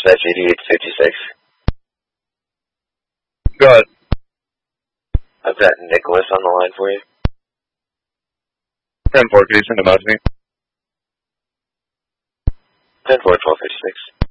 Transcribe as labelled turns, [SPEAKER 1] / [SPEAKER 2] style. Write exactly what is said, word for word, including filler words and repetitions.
[SPEAKER 1] dispatch eighty-eight fifty-six.
[SPEAKER 2] Go ahead.
[SPEAKER 1] I've got Nicholas on the line for you.
[SPEAKER 2] ten four, can you send him out to me?
[SPEAKER 1] ten four, twelve fifty-six.